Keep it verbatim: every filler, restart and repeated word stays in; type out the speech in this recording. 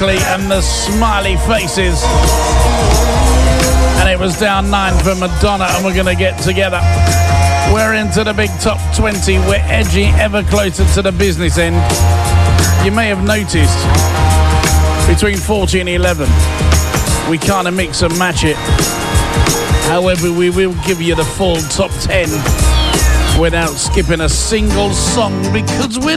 Buckley and the Smiley Faces. And it was down nine for Madonna, and we're going to get together. We're into the big top twenty. We're edging ever closer to the business end. You may have noticed, between forty and eleven, we kind of mix and match it. However, we will give you the full top ten without skipping a single song, because we're